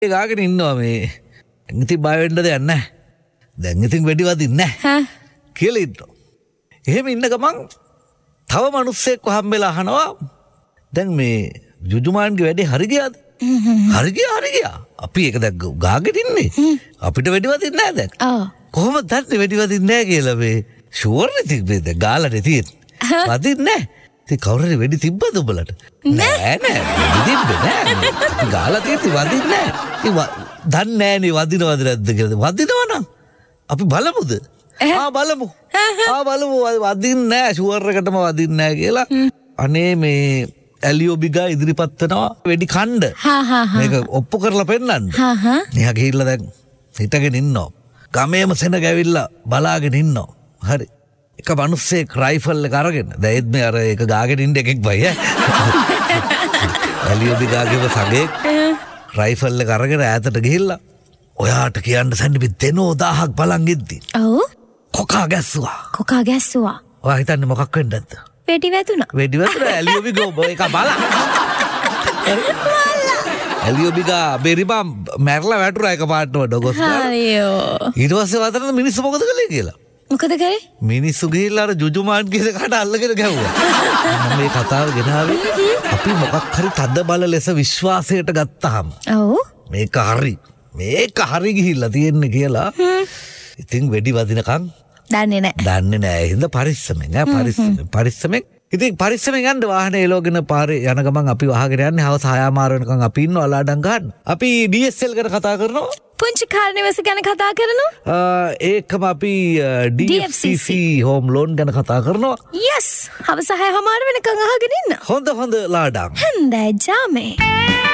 ගාගෙන ඉන්නවා මේ. ඉතින් බය වෙන්න දෙයක් නැහැ. දැන් ඉතින් වෙඩි වදින්නේ නැහැ. කියලා ඉන්නවා. එහෙම ඉන්න ගමන් තව මිනිස්සෙක් හම්බෙලා අහනවා දැන් මේ ජුජුමාන්ගේ වැඩේ හරි ගියාද? හරි ගියා. අපි ඒක දැන් ගාගෙන ඉන්නේ. අපිට වෙඩි වදින්නේ නැහැ දැන්. කොහොමද දන්නේ වෙඩි වදින්නේ නැහැ කියලා මේ ෂුවර් ඉතින් මේ දැන් ගාලානේ තියෙන්නේ. වදින්නේ නැහැ. ඉතින් කවුරුහරි වෙඩි තිබ්බද උඹලට? නෑ වෙඩි තිබ්බේ නෑ. අපි ගාලා තියෙද්දි වදින්නේ නැහැ. ඉතින් දන්නේ නැහනේ වදිනවද නැද්ද කියලා. වදිනවනම් අපි බලමුද? බලමු. බලමු වදින්නේ නැහැ ෂුවර් එකටම වදින්නේ නැහැ කියලා. අනේ මේ ඇලියෝ බිගා ඉදිරිපත් වෙනවා වෙඩි කණ්ඩ. මේක ඔප්පු කරලා පෙන්නන්න. මෙහා ගිහිල්ලා දැන් හිටගෙන ඉන්නවා. ගමේම සෙනග ඇවිල්ලා බලාගෙන ඉන්නවා. හරි. එක මිනිස්සෙක් රයිෆල් එක අරගෙන දැන් ඒත් මේ අර ඒක ගාගෙන ඉන්න එකෙක් බයි ඇලියෝ බිගාගේම සගේක් රයිෆල් එක අරගෙන ඈතට ගිහිල්ලා ඔයාට කියන්න සැන්ඩි දෙනෝ 1000ක් බලන් ඉද්දි. ඔව්. කොකා ගැස්සුවා. ඔයා හිතන්නේ මොකක් වෙන්නද? වෙඩි වැදුනා. ඇලියෝ බිගෝ ඒක බලන්න. ඇලියෝ බිගා බෙරිබම් මැරලා වැටුණා එක පාටම ඩොගොස් ගාලා. අයියෝ. ඊට පස්සේ වතරන මිනිස්සු මොකද කළේ කියලා. මොකද කරේ? මිනිස්සු ගිහිල්ලා අර ජුජුමාන් කියන කට අල්ලගෙන ගැහුවා. මේ කතාව ගෙනාවේ අපි මොකක් හරි තද බල ලෙස විශ්වාසයට ගත්තාම. ඔව්. මේක හරි ගිහිල්ලා තියෙන්නේ කියලා. ඉතින් වෙඩි වදිනකන් දන්නේ නැහැ. හින්දා පරිස්සමෙන්. ඉතින් පරිස්සමෙන් යන්න වාහනේ එලෝගෙන පාරේ යන ගමන් අපි වහගෙන යන්නේ හවස 6:00 වෙනකන් අපි ඉන්නවා අලාඩම් ගන්න. අපි DSL ගැන කතා කරනවා. පුංචි කාර් නිවස ගැන කතා කරනවා. ඒකම අපි DFCC හෝම් ලෝන් ගැන කතා කරනවා. yes හවස 6:00 වෙනකන් අහගෙන ඉන්න. හොඳ ලාඩම්. හොඳයි ජාමේ.